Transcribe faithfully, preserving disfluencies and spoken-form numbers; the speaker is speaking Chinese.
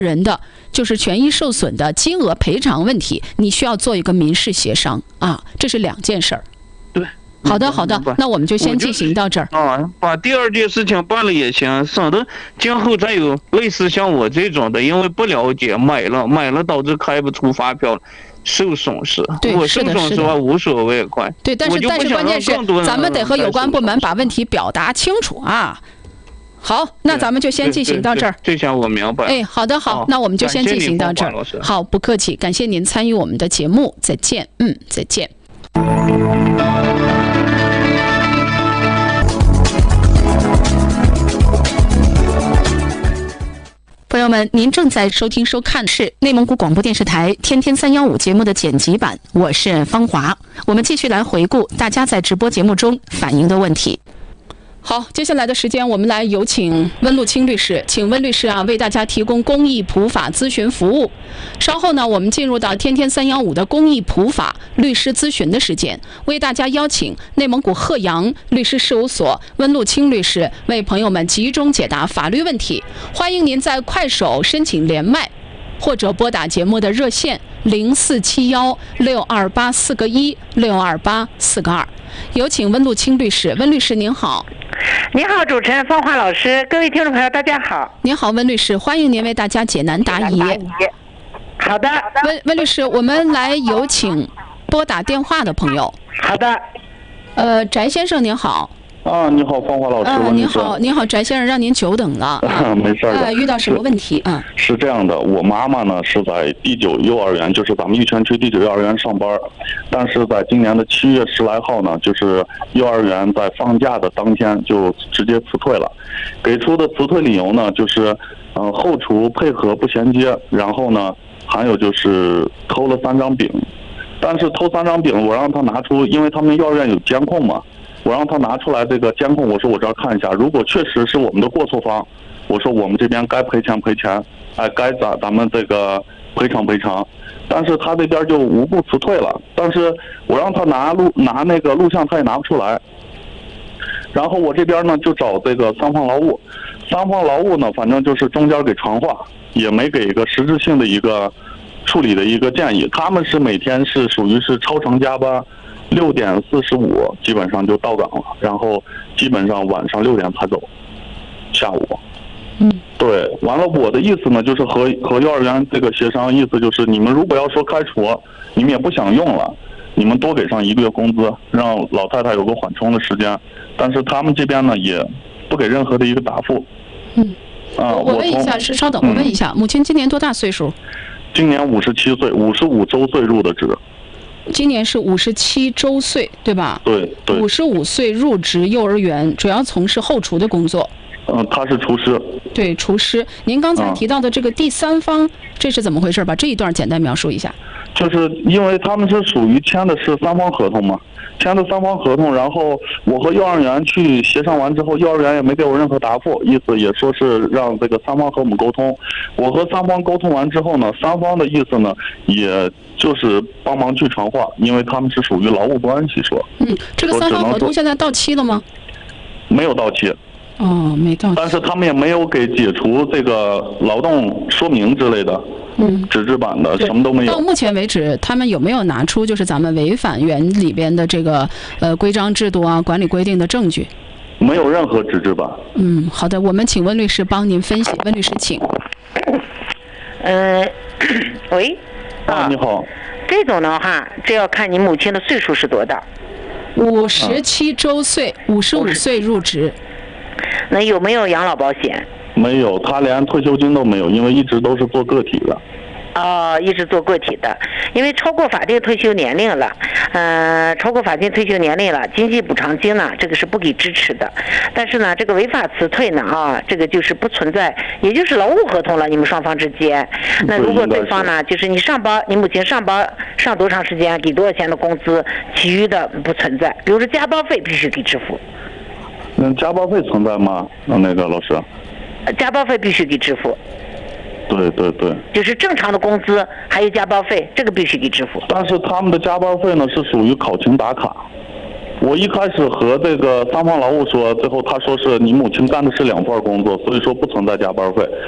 人的就是权益受损的金额赔偿问题，你需要做一个民事协商啊，这是两件事儿。 对。 好的，好的，那我们就先进行到这儿。 啊，把第二件事情办了也行，省得今后再有类似像我这种的，因为不了解买了买了导致开不出发票，受损失。 对， 我受损失吧无所谓，快。 对，但是但是关键是咱们得和有关部门把问题表达清楚啊。好，那咱们就先进行到这儿。 这下我明白。 哎，好的，好，那我们就先进行到这儿。好，不客气，感谢您参与我们的节目，再见。嗯，再见。朋友们，您正在收听收看的是内蒙古广播电视台天天三幺五节目的剪辑版，我是方华。我们继续来回顾大家在直播节目中反映的问题。好，接下来的时间我们来有请温路清律师，请温律师啊为大家提供公益普法咨询服务。稍后呢，我们进入到天天三幺五的公益普法律师咨询的时间，为大家邀请内蒙古鹤阳律师事务所温路清律师为朋友们集中解答法律问题。欢迎您在快手申请连麦，或者拨打节目的热线零四七幺六二八四个一六二八四个二。有请温路清律师，温律师您好。 您好，主持人方华老师，各位听众朋友，大家好。 您好，温律师，欢迎您为大家解难答疑。 好的， 温温律师，我们来有请拨打电话的朋友。 好的。 呃，翟先生您好。 啊，你好，方华老师。 呃，您好，您好，翟先生，让您久等了。 啊、没事的。 呃，遇到什么问题啊？ 是这样的，我妈妈呢是在第九幼儿园，就是咱们玉泉区第九幼儿园上班，但是在今年的七月十来号呢，就是幼儿园在放假的当天就直接辞退了，给出的辞退理由呢就是，嗯、呃，后厨配合不衔接，然后呢还有就是偷了三张饼，但是偷三张饼我让他拿出，因为他们幼儿园有监控嘛。我让他拿出来这个监控，我说我这儿看一下，如果确实是我们的过错方，我说我们这边该赔钱赔钱，哎，该咋咱们这个赔偿赔偿，但是他这边就无故辞退了，但是我让他拿录拿那个录像，他也拿不出来，然后我这边呢就找这个三方劳务，三方劳务呢反正就是中间给传话，也没给一个实质性的一个处理的一个建议，他们是每天是属于是超长加班。六点四十五基本上就到岗了，然后基本上晚上六点才走，下午。 嗯， 对，完了我的意思呢，就是和和幼儿园这个协商，意思就是你们如果要说开除，你们也不想用了，你们多给上一个月工资，让老太太有个缓冲的时间，但是他们这边呢也不给任何的一个答复。 嗯， 啊， 我问一下，是稍等，我问一下，母亲今年多大岁数？ 今年五十七岁，五十五周岁入的职。 今年是五十七周岁，对吧？ 对对。 五十五岁入职幼儿园，主要从事后厨的工作。 嗯，他是厨师。 对，厨师。您刚才提到的这个第三方，嗯、这是怎么回事？把这一段简单描述一下。 就是因为他们是属于签的是三方合同嘛，签的三方合同，然后我和幼儿园去协商完之后，幼儿园也没给我任何答复，意思也说是让这个三方和我们沟通。我和三方沟通完之后呢，三方的意思呢，也就是帮忙去传话，因为他们是属于劳务关系说。 嗯，这个三方合同现在到期了吗？ 没有到期。 哦，没到期。 但是他们也没有给解除这个劳动说明之类的。 嗯， 纸质版的什么都没有。 到目前为止，他们有没有拿出就是咱们违反原里边的这个呃规章制度啊、管理规定的证据？ 没有任何纸质版。 嗯，好的，我们请温律师帮您分析。温律师，请。 呃，喂。 啊，你好。 这种的话，这要看你母亲的岁数是多大。 五十七周岁，五十五岁入职。 那有没有养老保险？ 没有，他连退休金都没有，因为一直都是做个体的。 哦，一直做个体的，因为超过法定退休年龄了，呃，超过法定退休年龄了，经济补偿金呢，这个是不给支持的。但是呢，这个违法辞退呢，啊，这个就是不存在，也就是劳务合同了，你们双方之间。那如果对方呢，就是你上班，你母亲上班上多长时间，给多少钱的工资，其余的不存在。比如说加班费必须给支付。 嗯，加班费存在吗？那个老师。 加班费必须给支付。 对对对， 就是正常的工资还有加班费，这个必须给支付。 但是他们的加班费呢是属于考勤打卡。我一开始和这个三方劳务说，最后他说是你母亲干的是两份工作，所以说不存在加班费。